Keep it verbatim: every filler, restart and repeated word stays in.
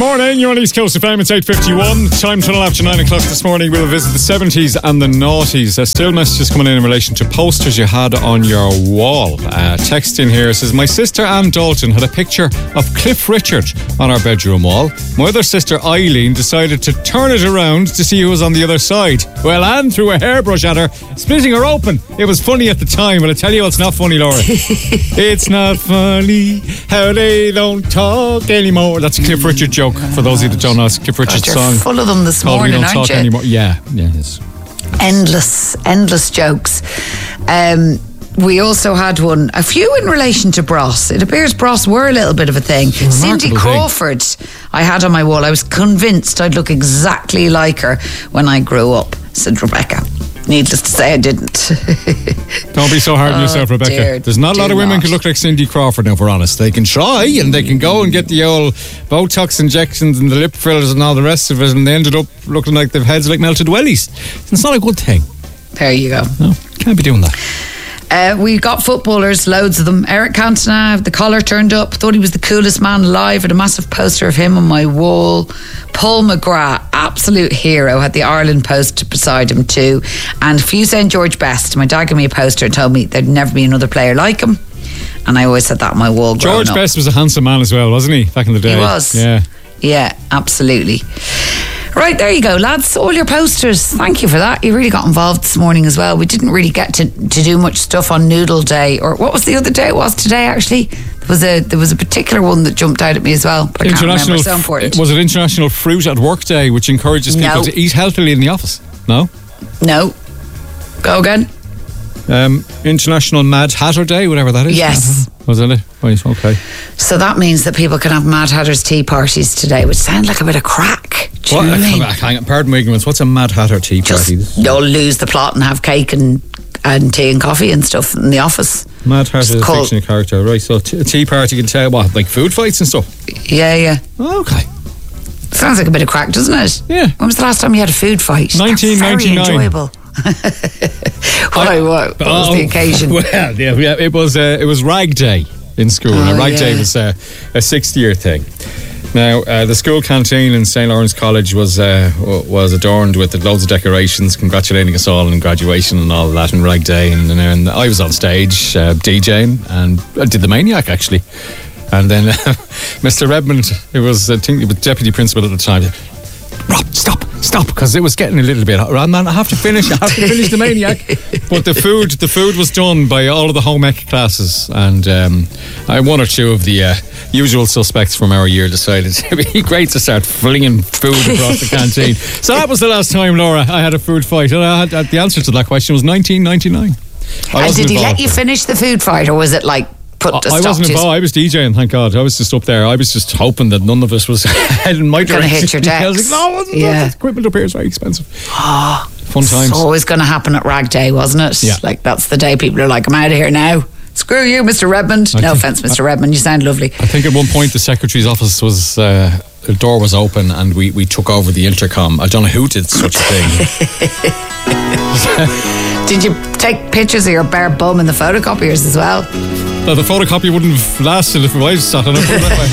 morning, you're on East Coast F M, it's eight fifty-one. Time to after nine o'clock this morning. We'll visit the seventies and the noughties. There's still messages coming in in relation to posters you had on your wall. Uh, text in here says, my sister Anne Dalton had a picture of Cliff Richard on our bedroom wall. My other sister Eileen decided to turn it around to see who was on the other side. Well, Anne threw a hairbrush at her, splitting her open. It was funny at the time, but I tell you what's not funny, Laura. It's not funny how they don't talk anymore. That's a Cliff Richard joke for those of you that don't know. It's Cliff Richard's God, song. You're full of them this called morning, We Don't aren't Talk you? Anymore. Yeah, yeah, it is. Endless, endless jokes. Um, we also had one, a few in relation to Bros. It appears Bros were a little bit of a thing. Cindy thing. Crawford, I had on my wall. I was convinced I'd look exactly like her when I grew up, said Rebecca. Needless to say, I didn't. Don't be so hard on Oh, yourself, Rebecca. dear, There's not a lot do of women not. who look like Cindy Crawford now, if we're honest. They can try and they can go and get the old Botox injections and the lip fillers and all the rest of it, and they ended up looking like they've heads like melted wellies. It's not a good thing. There you go. No, can't be doing that. Uh, we got footballers, loads of them. Eric Cantona, the collar turned up, thought he was the coolest man alive, had a massive poster of him on my wall. Paul McGrath, absolute hero, had the Ireland poster beside him too. And Fusain George Best, my dad gave me a poster and told me there'd never be another player like him. And I always had that on my wall growing George up. Best was a handsome man as well, wasn't he, back in the day? He was. Yeah. Yeah, absolutely. Right, there you go, lads. All your posters. Thank you for that. You really got involved this morning as well. We didn't really get to, to do much stuff on Noodle Day, or what was the other day? It was today, actually. There was a there was a particular one that jumped out at me as well, but I can't remember. It's so important. Was it International Fruit at Work Day, which encourages people No. to eat healthily in the office? No? No. Go again. Um, International Mad Hatter Day, whatever that is. Yes. Was it it? Right, okay. So that means that people can have Mad Hatter's tea parties today, which sound like a bit of crack. Do you What? know what I mean? Hang on, pardon my ignorance. What's a Mad Hatter tea party? Just you'll lose the plot and have cake and, and tea and coffee and stuff in the office. Mad Hatter is a called- fictional character, right? So t- a tea party can tell what, like food fights and stuff. Yeah, yeah. Oh, okay. Sounds like a bit of crack, doesn't it? Yeah. When was the last time you had a food fight? nineteen ninety-nine. That's very enjoyable. Why, what, what was the Oh, occasion? Well, yeah, yeah, it was uh, it was Rag Day in school. Oh, and Rag yeah. Day was uh, a sixth year thing. Now, uh, the school canteen in Saint Lawrence College was uh, w- was adorned with loads of decorations, congratulating us all on graduation and all that, and Rag Day. And, and, and I was on stage uh, DJing, and I did the Maniac actually. And then uh, Mister Redmond, who was I think he was deputy principal at the time, Rob, stop, stop, because it was getting a little bit. Man, I have to finish. I have to finish the Maniac. But the food, the food was done by all of the home ec classes, and um, I, one or two of the uh, usual suspects from our year decided it'd be great to start flinging food across the canteen. So that was the last time, Laura, I had a food fight, and I had, the answer to that question was nineteen ninety-nine. And did he let you finish the food fight, or was it like put a I stop wasn't to involved. I was DJing, thank God. I was just up there. I was just hoping that none of us was heading my Gonna direction. hit your I was decks. like, no, it's Yeah. not. Equipment up here is very expensive. Oh, Fun times. it's always going to happen at Rag Day, wasn't it? Yeah. Like, that's the day people are like, I'm out of here now. Screw you, Mister Redmond. I No think- offence, Mister Redmond. You sound lovely. I think at one point the secretary's office was, uh, the door was open and we, we took over the intercom. I don't know who did such a thing. Did you take pictures of your bare bum in the photocopiers as well? No, the photocopy wouldn't have lasted if I sat on it.